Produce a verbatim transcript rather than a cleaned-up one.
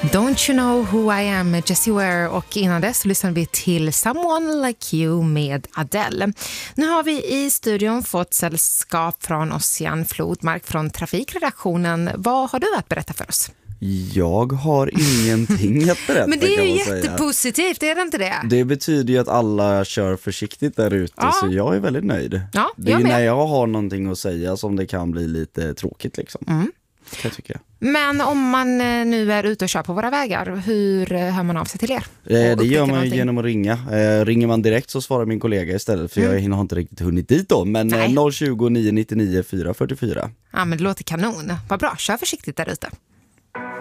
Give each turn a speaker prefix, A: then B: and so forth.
A: Don't you know who I am, Jessie Ware, och innan dess lyssnade vi till Someone Like You med Adele. Nu har vi i studion fått sällskap från Ossian Flodmark från trafikredaktionen. Vad har du att berätta för oss?
B: Jag har ingenting att berätta.
A: Men det är ju
B: jättepositivt,
A: är det inte det?
B: Det betyder ju att alla kör försiktigt där ute, ja. Så jag är väldigt nöjd.
A: Ja,
B: det är
A: jag
B: när jag har någonting att säga som det kan bli lite tråkigt liksom.
A: Mm.
B: Det tycker jag.
A: Men om man nu är ute och kör på våra vägar, hur hör man av sig till er?
B: Eh, det gör man någonting? Genom att ringa. Eh, ringer man direkt så svarar min kollega istället, för mm. jag har inte riktigt hunnit dit då. Men eh, noll tjugo, nio nittionio, fyra fyrtiofyra.
A: Ja, men det låter kanon. Vad bra, kör försiktigt där ute.